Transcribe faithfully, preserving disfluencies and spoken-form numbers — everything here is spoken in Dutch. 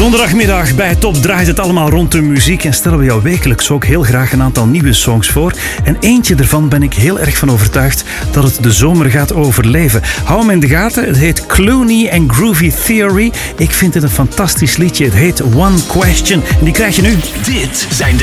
Donderdagmiddag bij Top draait het allemaal rond de muziek en stellen we jou wekelijks ook heel graag een aantal nieuwe songs voor. En eentje ervan ben ik heel erg van overtuigd dat het de zomer gaat overleven. Hou hem in de gaten, het heet Clooney and Groovy Theory. Ik vind het een fantastisch liedje, het heet One Question en die krijg je nu. Dit zijn de